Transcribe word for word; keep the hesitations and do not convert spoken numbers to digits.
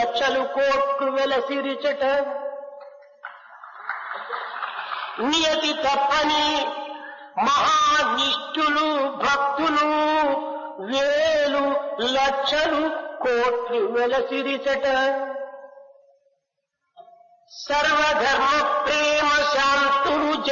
లక్షలు కోట్లు వెలసిరిచట నియతి తప్పని మహానిష్ఠులు భక్తులు వేలు లక్షలు కోట్లు వెలసిరిచట సర్వధర్మ ప్రేమ శాంతులు